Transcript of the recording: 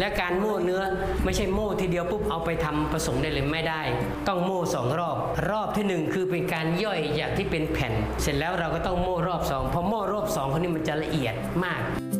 และการโม่เนื้อไม่ใช่โม่ทีเดียวปุ๊บเอาไปทำผสมได้เลยไม่ได้ต้องโม่2 รอบรอบที่1คือเป็นการย่อยจากที่เป็นแผ่นเสร็จแล้วเราก็ต้องโม่รอบ2พอโม่รอบ2คนนี้มันจะละเอียดมาก